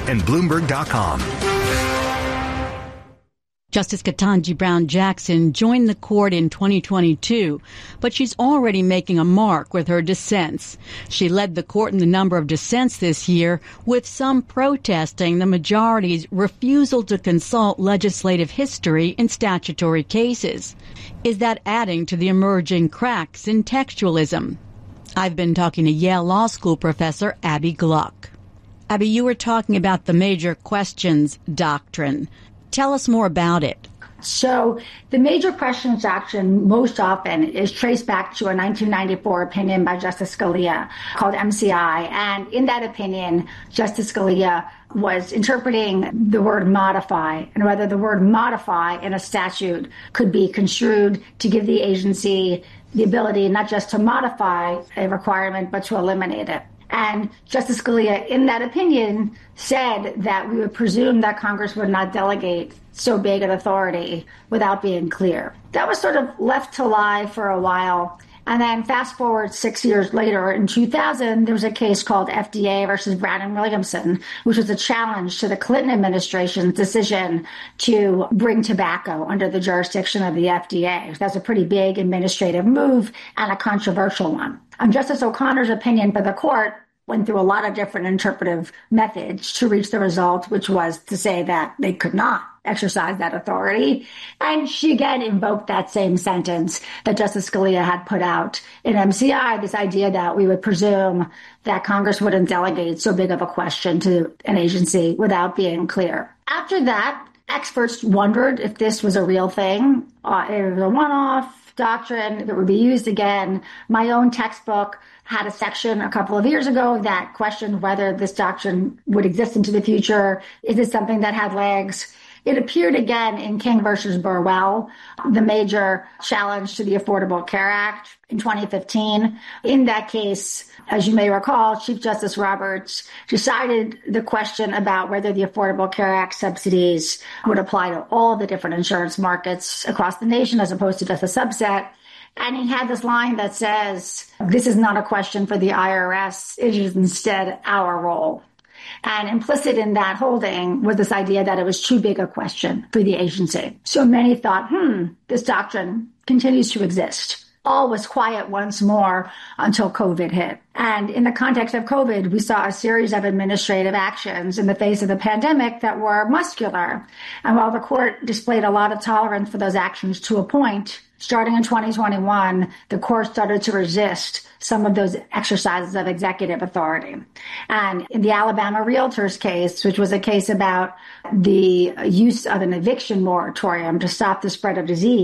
and Bloomberg.com. Justice Ketanji Brown Jackson joined the court in 2022, but she's already making a mark with her dissents. She led the court in the number of dissents this year, with some protesting the majority's refusal to consult legislative history in statutory cases. Is that adding to the emerging cracks in textualism? I've been talking to Yale Law School professor Abby Gluck. Abby, you were talking about the major questions doctrine. Tell us more about it. So the major questions doctrine most often is traced back to a 1994 opinion by Justice Scalia called MCI. And in that opinion, Justice Scalia was interpreting the word modify and whether the word modify in a statute could be construed to give the agency the ability not just to modify a requirement, but to eliminate it. And Justice Scalia, in that opinion, said that we would presume that Congress would not delegate so big an authority without being clear. That was sort of left to lie for a while. And then fast forward 6 years later, in 2000, there was a case called FDA versus Brown and Williamson, which was a challenge to the Clinton administration's decision to bring tobacco under the jurisdiction of the FDA. That's a pretty big administrative move and a controversial one. Justice O'Connor's opinion for the court went through a lot of different interpretive methods to reach the result, which was to say that they could not exercise that authority. And she again invoked that same sentence that Justice Scalia had put out in MCI, this idea that we would presume that Congress wouldn't delegate so big of a question to an agency without being clear. After that, experts wondered if this was a real thing. It was a one-off doctrine that would be used again. My own textbook had a section a couple of years ago that questioned whether this doctrine would exist into the future. Is this something that had legs? It appeared again in King versus Burwell, the major challenge to the Affordable Care Act in 2015. In that case, as you may recall, Chief Justice Roberts decided the question about whether the Affordable Care Act subsidies would apply to all the different insurance markets across the nation as opposed to just a subset. And he had this line that says, this is not a question for the IRS, it is instead our role. And implicit in that holding was this idea that it was too big a question for the agency. So many thought, this doctrine continues to exist. All was quiet once more until COVID hit. And in the context of COVID, we saw a series of administrative actions in the face of the pandemic that were muscular. And while the court displayed a lot of tolerance for those actions to a point, starting in 2021, the court started to resist some of those exercises of executive authority. And in the Alabama Realtors case, which was a case about the use of an eviction moratorium to stop the spread of disease,